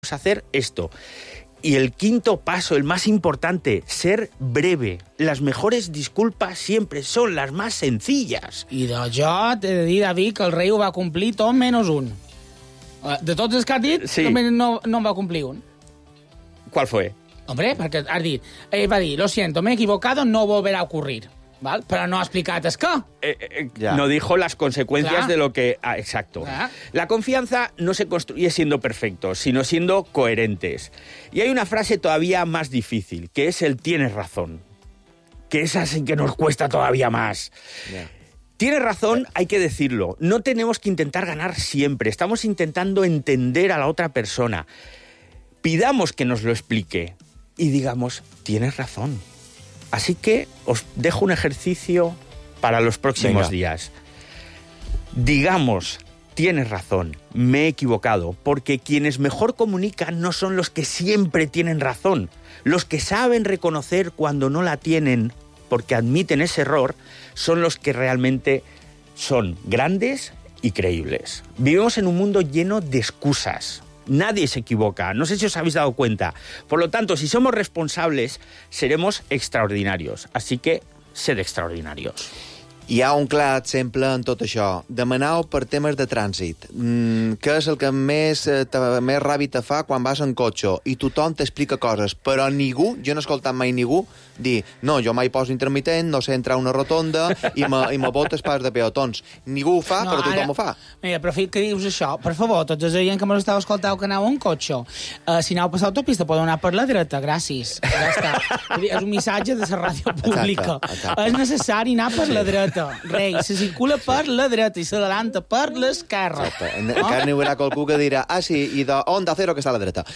hacer esto. Y el quinto paso, el más importante, ser breve. Las mejores disculpas siempre son las más sencillas. I de jo t'he de dir, David, que el rei ho va complir tot menys un. De tots els que has dit, sí. només no en va complir un. ¿Cuál fue? Hombre, perquè has dit, va dir, lo siento, me he equivocado, no volverá a ocurrir. ¿Vale? Pero no ha explicado es qué. No dijo las consecuencias de lo que... exacto. La confianza no se construye siendo perfectos, sino siendo coherentes. Y hay una frase todavía más difícil, que es el tienes razón. Que es así que nos cuesta todavía más. Tienes razón, hay que decirlo. No tenemos que intentar ganar siempre. Estamos intentando entender a la otra persona. Pidamos que nos lo explique y digamos, tienes razón. Así que os dejo un ejercicio para los próximos días. Digamos, tienes razón, me he equivocado, porque quienes mejor comunican no son los que siempre tienen razón. Los que saben reconocer cuando no la tienen, porque admiten ese error, son los que realmente son grandes y creíbles. Vivimos en un mundo lleno de excusas. Nadie se equivoca, no sé si os habéis dado cuenta. Por lo tanto, si somos responsables, seremos extraordinarios. Así que, sed extraordinarios. Hi ha un clar exemple en tot això. Demaneu per temes de trànsit. Què és el que més ràbia te fa quan vas en cotxe i tothom t'explica coses, però ningú, jo no he escoltat mai ningú, dir, no, jo mai poso intermitent, no sé entrar a una rotonda i me botes pas de peatons. Ningú ho fa, no, però tothom ho fa. Mira, però que dius això, per favor, tots els oients que m'ho estàu escoltant que aneu en cotxe, si aneu a passar l'autopista podeu anar per la dreta, gràcies. Ja està. És un missatge de la ràdio pública. Exacte. És necessari anar per la dreta. Rei, se circula per la dreta i s'adelanta per l'esquerra. Encara n'hi haurà qualcú que dirà, sí, i d'Onda Cero que està a la dreta.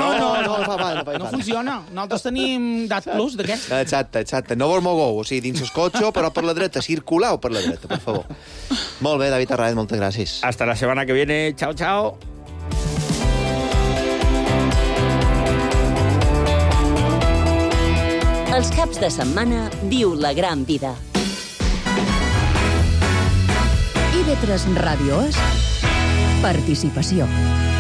No funciona. Nosaltres tenim Dat Plus d'aquests. Exacte. No vos mogueu, o sigui, dins el cotxe, però per la dreta, circuleu per la dreta, per favor. Molt bé, David Arraez, moltes gràcies. Hasta la semana que viene. Chao, chao. Els caps de setmana viu la gran vida. IB3 Ràdio és participació.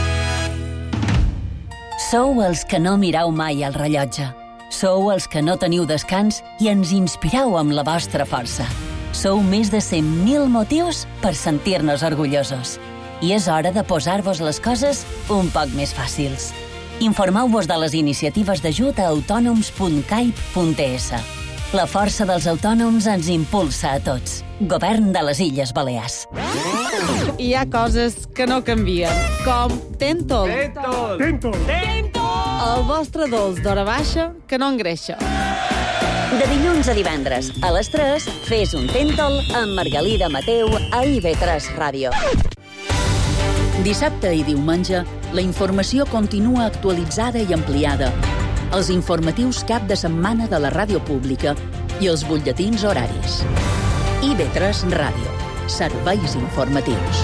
Sou els que no mireu mai el rellotge. Sou els que no teniu descans i ens inspireu amb la vostra força. Sou més de 100.000 motius per sentir-nos orgullosos. I és hora de posar-vos les coses un poc més fàcils. Informeu-vos de les iniciatives d'ajut a autònoms.caip.es. La força dels autònoms ens impulsa a tots. Govern de les Illes Balears. Hi ha coses que no canvien, com Tentol. Tentol. El vostre dolç d'hora baixa que no engreixa. De dilluns a divendres, a les 3, fes un Tentol amb Margalida Mateu a IB3 Ràdio. Dissabte i diumenge, la informació continua actualitzada i ampliada. Els informatius cap de setmana de la ràdio pública i els butlletins horaris. IB3 Ràdio. Serveis informatius.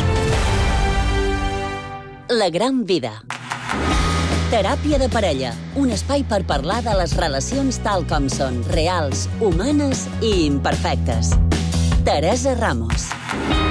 La gran vida. Teràpia de parella. Un espai per parlar de les relacions tal com són, reals, humanes i imperfectes. Teresa Ramos.